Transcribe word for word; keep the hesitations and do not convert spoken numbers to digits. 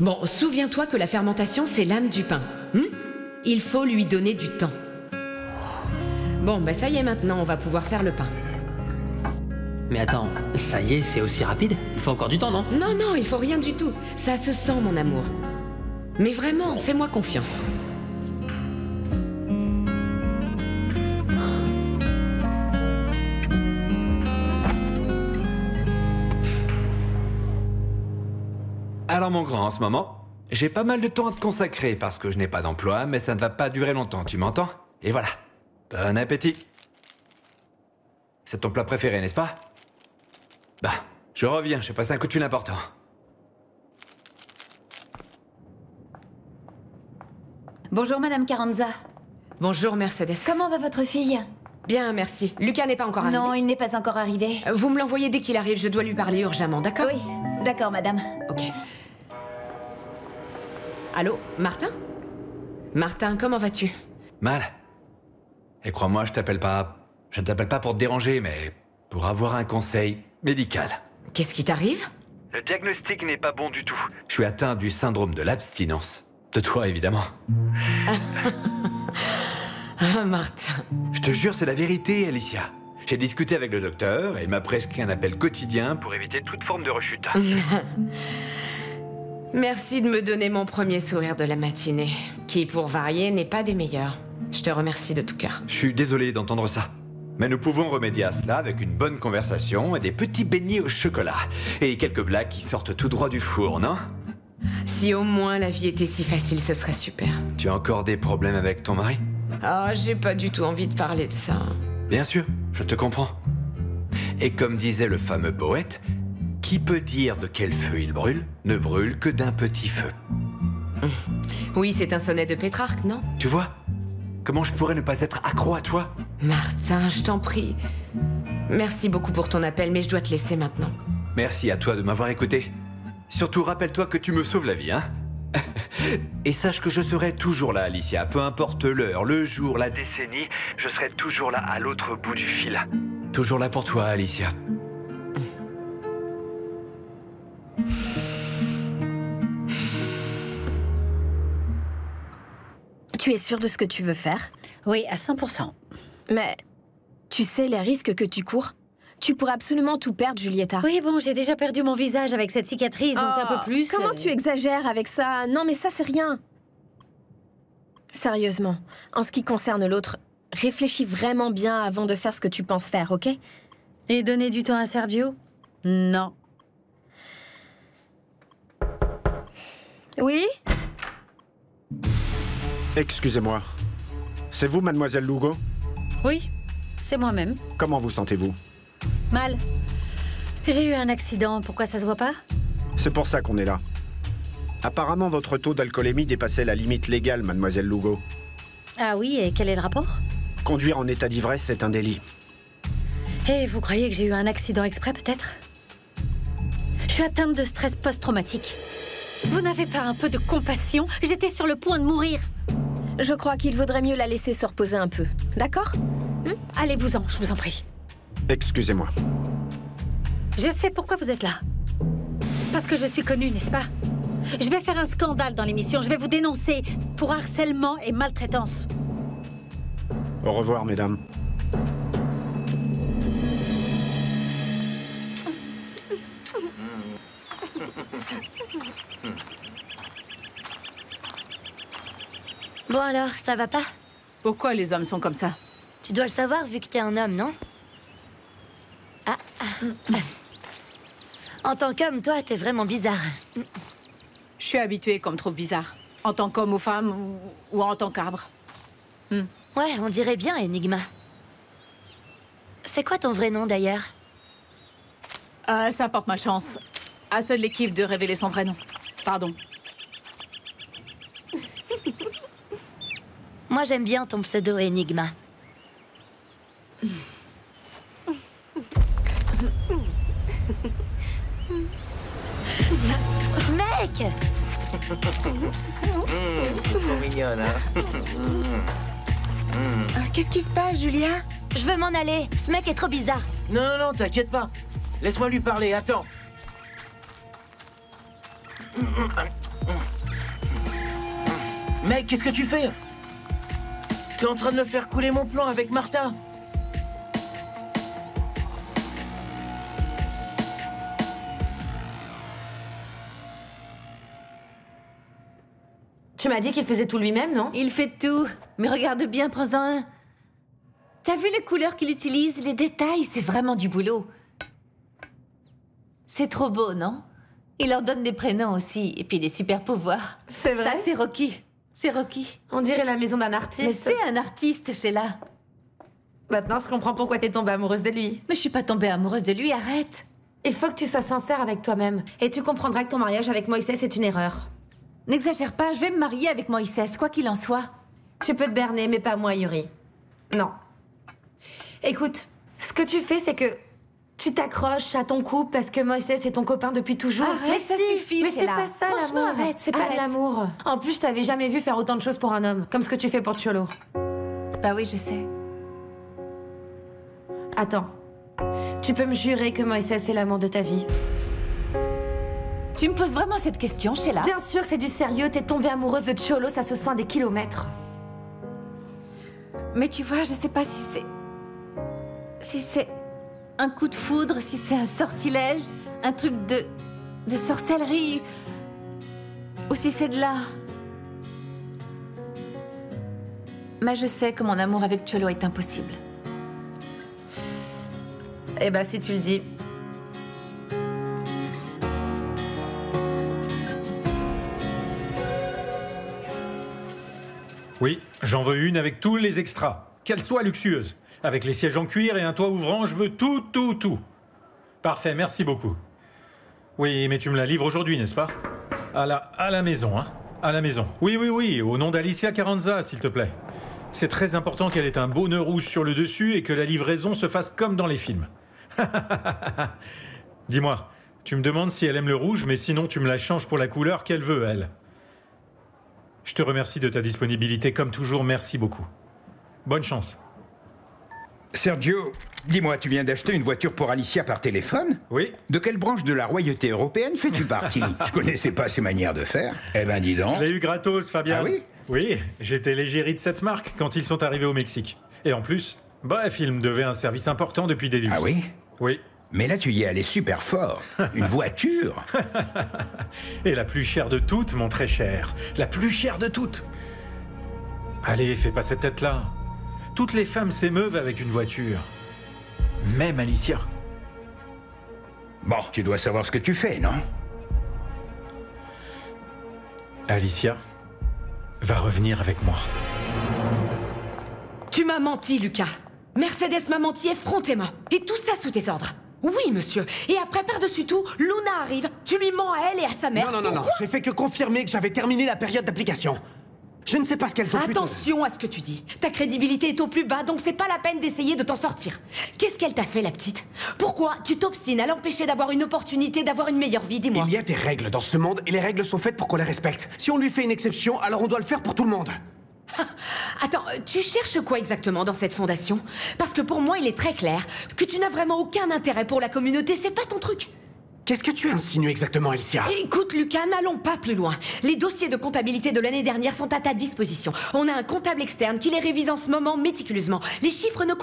Bon, souviens-toi que la fermentation, c'est l'âme du pain. Hmm? Il faut lui donner du temps. Bon, bah ça y est maintenant, on va pouvoir faire le pain. Mais attends, ça y est, c'est aussi rapide? Il faut encore du temps, non? Non, non, il faut rien du tout. Ça se sent, mon amour. Mais vraiment, fais-moi confiance. Alors mon grand, en ce moment, j'ai pas mal de temps à te consacrer parce que je n'ai pas d'emploi, mais ça ne va pas durer longtemps, tu m'entends? Et voilà. Bon appétit. C'est ton plat préféré, n'est-ce pas? Bah, je reviens, j'ai passé un coup de fil important. Bonjour Madame Carranza. Bonjour Mercedes. Comment va votre fille? Bien, merci. Lucas n'est pas encore arrivé. Non, il n'est pas encore arrivé. Vous me l'envoyez dès qu'il arrive, je dois lui parler urgemment, d'accord? Oui, d'accord Madame. Ok. Allô, Martin? Martin, comment vas-tu? Mal. Et crois-moi, je t'appelle pas... Je ne t'appelle pas pour te déranger, mais pour avoir un conseil médical. Qu'est-ce qui t'arrive? Le diagnostic n'est pas bon du tout. Je suis atteint du syndrome de l'abstinence. De toi, évidemment. Ah, Martin. Je te jure, c'est la vérité, Alicia. J'ai discuté avec le docteur et il m'a prescrit un appel quotidien pour éviter toute forme de rechute. Merci de me donner mon premier sourire de la matinée, qui, pour varier, n'est pas des meilleurs. Je te remercie de tout cœur. Je suis désolé d'entendre ça. Mais nous pouvons remédier à cela avec une bonne conversation et des petits beignets au chocolat. Et quelques blagues qui sortent tout droit du four, non? Si au moins la vie était si facile, ce serait super. Tu as encore des problèmes avec ton mari? Oh, j'ai pas du tout envie de parler de ça. Bien sûr, je te comprends. Et comme disait le fameux poète, qui peut dire de quel feu il brûle, ne brûle que d'un petit feu. Oui, c'est un sonnet de Pétrarque, non? Tu vois? Comment je pourrais ne pas être accro à toi? Martin, je t'en prie. Merci beaucoup pour ton appel, mais je dois te laisser maintenant. Merci à toi de m'avoir écouté. Surtout, rappelle-toi que tu me sauves la vie, hein? Et sache que je serai toujours là, Alicia. Peu importe l'heure, le jour, la décennie, je serai toujours là à l'autre bout du fil. Toujours là pour toi, Alicia. Tu es sûre de ce que tu veux faire? Oui, à cent pour cent. Mais tu sais les risques que tu cours? Tu pourrais absolument tout perdre, Julieta. Oui, bon, j'ai déjà perdu mon visage avec cette cicatrice, donc Oh, un peu plus... Comment euh... tu exagères avec ça? Non, mais ça, c'est rien. Sérieusement, en ce qui concerne l'autre, réfléchis vraiment bien avant de faire ce que tu penses faire, ok? Et donner du temps à Sergio? Non. Oui? Excusez-moi. C'est vous, mademoiselle Lugo? Oui, c'est moi-même. Comment vous sentez-vous? Mal. J'ai eu un accident, pourquoi ça se voit pas? C'est pour ça qu'on est là. Apparemment, votre taux d'alcoolémie dépassait la limite légale, mademoiselle Lugo. Ah oui, et quel est le rapport? Conduire en état d'ivresse est un délit. Et vous croyez que j'ai eu un accident exprès, peut-être? Je suis atteinte de stress post-traumatique. Vous n'avez pas un peu de compassion? J'étais sur le point de mourir. Je crois qu'il vaudrait mieux la laisser se reposer un peu. D'accord? Hum? Allez-vous-en, je vous en prie. Excusez-moi. Je sais pourquoi vous êtes là. Parce que je suis connue, n'est-ce pas? Je vais faire un scandale dans l'émission. Je vais vous dénoncer pour harcèlement et maltraitance. Au revoir, mesdames. Bon alors, ça va pas? Pourquoi les hommes sont comme ça? Tu dois le savoir vu que t'es un homme, non? Ah, ah. En tant qu'homme, toi, t'es vraiment bizarre. Je suis habituée qu'on me trouve bizarre. En tant qu'homme ou femme, ou, ou en tant qu'arbre. Hmm. Ouais, on dirait bien Enigma. C'est quoi ton vrai nom, d'ailleurs? Euh, ça porte malchance. À seule l'équipe de révéler son vrai nom. Pardon. Moi, j'aime bien ton pseudo Enigma. Mec! Mmh, trop mignonne, hein? Euh, Qu'est-ce qui se passe, Julia? Je veux m'en aller. Ce mec est trop bizarre. Non, non, non, t'inquiète pas. Laisse-moi lui parler, attends. Mec, qu'est-ce que tu fais? T'es en train de me faire couler mon plan avec Martha. Tu m'as dit qu'il faisait tout lui-même, non? Il fait tout. Mais regarde bien, prends-en un. T'as vu les couleurs qu'il utilise, les détails? C'est vraiment du boulot. C'est trop beau, non? Il leur donne des prénoms aussi, et puis des super pouvoirs. C'est vrai? Ça, c'est Rocky. C'est Rocky. On dirait la maison d'un artiste. Mais c'est un artiste, Sheila. Maintenant, je comprends pourquoi t'es tombée amoureuse de lui. Mais je suis pas tombée amoureuse de lui, arrête. Il faut que tu sois sincère avec toi-même. Et tu comprendras que ton mariage avec Moïse est une erreur. N'exagère pas, je vais me marier avec Moïse, quoi qu'il en soit. Tu peux te berner, mais pas moi, Yuri. Non. Écoute, ce que tu fais, c'est que tu t'accroches à ton couple parce que Moïse est ton copain depuis toujours. Arrête, mais ça si, suffit, mais c'est Sheila. pas ça Franchement, l'amour. arrête, C'est pas de arrête. l'amour. En plus, je t'avais jamais vu faire autant de choses pour un homme, comme ce que tu fais pour Cholo. Bah oui, je sais. Attends. Tu peux me jurer que Moïse est l'amour de ta vie? Tu me poses vraiment cette question, Sheila? Bien sûr, c'est du sérieux. T'es tombée amoureuse de Cholo, ça se sent à des kilomètres. Mais tu vois, je sais pas si c'est... Si c'est un coup de foudre, si c'est un sortilège, un truc de... de sorcellerie, ou si c'est de l'art. Mais je sais que mon amour avec Cholo est impossible. Eh ben, si tu le dis. Oui, j'en veux une avec tous les extras. Qu'elle soit luxueuse. Avec les sièges en cuir et un toit ouvrant, je veux tout, tout, tout. Parfait, merci beaucoup. Oui, mais tu me la livres aujourd'hui, n'est-ce pas? À la, à la maison, hein? À la maison. Oui, oui, oui, au nom d'Alicia Carranza, s'il te plaît. C'est très important qu'elle ait un beau nœud rouge sur le dessus et que la livraison se fasse comme dans les films. Dis-moi, tu me demandes si elle aime le rouge, mais sinon tu me la changes pour la couleur qu'elle veut, elle. Je te remercie de ta disponibilité, comme toujours, merci beaucoup. Bonne chance. Sergio, dis-moi, tu viens d'acheter une voiture pour Alicia par téléphone? Oui. De quelle branche de la royauté européenne fais-tu partie? Je connaissais pas ses manières de faire. Eh ben, dis donc. Je l'ai eu gratos, Fabien. Ah oui? Oui, j'étais l'égérie de cette marque quand ils sont arrivés au Mexique. Et en plus, bref, ils me devaient un service important depuis des lustres. Ah oui? Oui. Mais là, tu y es allé super fort. Une voiture. Et la plus chère de toutes, mon très cher. La plus chère de toutes. Allez, fais pas cette tête-là. Toutes les femmes s'émeuvent avec une voiture. Même Alicia. Bon, tu dois savoir ce que tu fais, non? Alicia va revenir avec moi. Tu m'as menti, Lucas. Mercedes m'a menti effrontément. Et tout ça sous tes ordres. Oui, monsieur. Et après, par-dessus tout, Luna arrive. Tu lui mens à elle et à sa mère. Non, non, non, non. J'ai fait que confirmer que j'avais terminé la période d'application. Je ne sais pas ce qu'elles ont pu... Attention à ce que tu dis. Ta crédibilité est au plus bas, donc c'est pas la peine d'essayer de t'en sortir. Qu'est-ce qu'elle t'a fait, la petite? Pourquoi tu t'obstines à l'empêcher d'avoir une opportunité, d'avoir une meilleure vie, dis-moi? Il y a des règles dans ce monde, et les règles sont faites pour qu'on les respecte. Si on lui fait une exception, alors on doit le faire pour tout le monde. Attends, tu cherches quoi exactement dans cette fondation? Parce que pour moi, il est très clair que tu n'as vraiment aucun intérêt pour la communauté, c'est pas ton truc. Qu'est-ce que tu insinues exactement, Alicia? Écoute, Lucas, n'allons pas plus loin. Les dossiers de comptabilité de l'année dernière sont à ta disposition. On a un comptable externe qui les révise en ce moment méticuleusement. Les chiffres ne